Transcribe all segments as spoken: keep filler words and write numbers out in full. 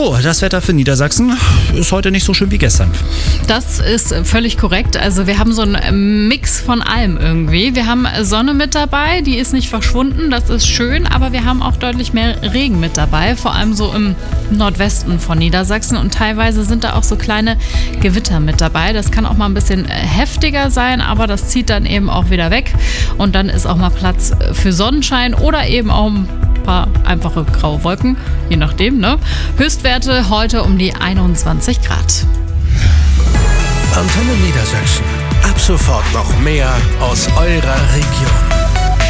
So, das Wetter für Niedersachsen ist heute nicht so schön wie gestern. Das ist völlig korrekt. Also wir haben so einen Mix von allem irgendwie. Wir haben Sonne mit dabei, die ist nicht verschwunden, das ist schön, aber wir haben auch deutlich mehr Regen mit dabei, vor allem so im Nordwesten von Niedersachsen und teilweise sind da auch so kleine Gewitter mit dabei. Das kann auch mal ein bisschen heftiger sein, aber das zieht dann eben auch wieder weg und dann ist auch mal Platz für Sonnenschein oder eben auch ein paar einfache graue Wolken, je nachdem, ne? Höchstwerte heute um die einundzwanzig Grad. Antenne Niedersachsen. Ab sofort noch mehr aus eurer Region.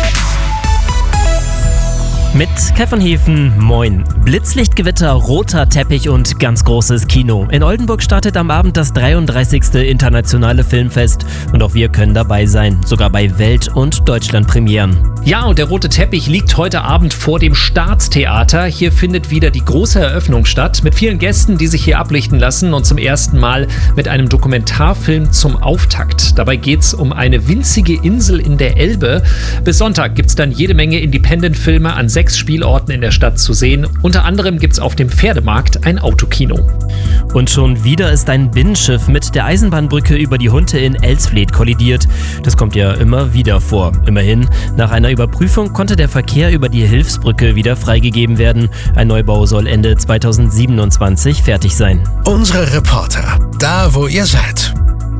Mit Kai von Hefen, moin. Blitzlichtgewitter, roter Teppich und ganz großes Kino. In Oldenburg startet am Abend das dreiunddreißigste internationale Filmfest und auch wir können dabei sein, sogar bei Welt- und Deutschlandpremieren. Ja, und der rote Teppich liegt heute Abend vor dem Staatstheater. Hier findet wieder die große Eröffnung statt mit vielen Gästen, die sich hier ablichten lassen und zum ersten Mal mit einem Dokumentarfilm zum Auftakt. Dabei geht's um eine winzige Insel in der Elbe. Bis Sonntag gibt's dann jede Menge Independent-Filme an sechs Spielorten in der Stadt zu sehen. Unter anderem gibt's auf dem Pferdemarkt ein Autokino. Und schon wieder ist ein Binnenschiff mit der Eisenbahnbrücke über die Hunte in Elsfleth kollidiert. Das kommt ja immer wieder vor. Immerhin, nach einer Überprüfung konnte der Verkehr über die Hilfsbrücke wieder freigegeben werden. Ein Neubau soll Ende zweitausendsiebenundzwanzig fertig sein. Unsere Reporter, da wo ihr seid.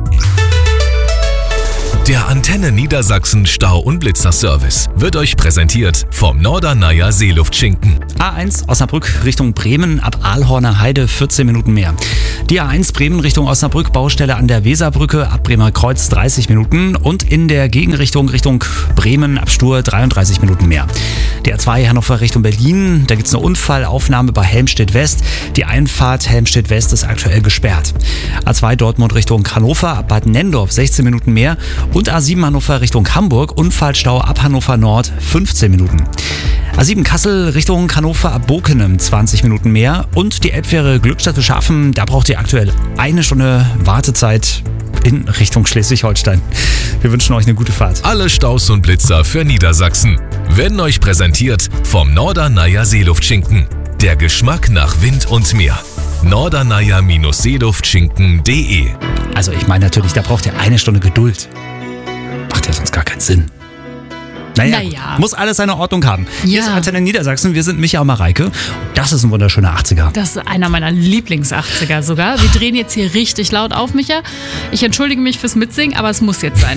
Der Antenne Niedersachsen Stau- und Blitzerservice wird euch präsentiert vom Norderneier Seeluftschinken. A eins Osnabrück Richtung Bremen ab Aalhorner Heide vierzehn Minuten mehr. Die A eins Bremen Richtung Osnabrück Baustelle an der Weserbrücke ab Bremer Kreuz dreißig Minuten und in der Gegenrichtung Richtung Bremen ab Stur dreiunddreißig Minuten mehr. Die A zwei Hannover Richtung Berlin, da gibt es eine Unfallaufnahme bei Helmstedt West. Die Einfahrt Helmstedt West ist aktuell gesperrt. A zwei Dortmund Richtung Hannover ab Bad Nendorf sechzehn Minuten mehr und A sieben Hannover Richtung Hamburg, Unfallstau ab Hannover Nord fünfzehn Minuten. A sieben Kassel Richtung Hannover ab Bokenem zwanzig Minuten mehr und die Elbfähre Glückstadt Geschaffen, da braucht ihr aktuell eine Stunde Wartezeit in Richtung Schleswig-Holstein. Wir wünschen euch eine gute Fahrt. Alle Staus und Blitzer für Niedersachsen werden euch präsentiert vom Norderneier Seeluftschinken. Der Geschmack nach Wind und Meer. norderneier Seeluftschinken punkt de. Also ich meine natürlich, da braucht ihr eine Stunde Geduld. Macht ja sonst gar keinen Sinn. Naja, naja. Muss alles seine Ordnung haben. Hier Ja. ist Antenne Niedersachsen, wir sind Micha und Mareike. Und das ist ein wunderschöner achtziger. Das ist einer meiner Lieblings-achtziger sogar. Wir drehen jetzt hier richtig laut auf, Micha. Ich entschuldige mich fürs Mitsingen, aber es muss jetzt sein.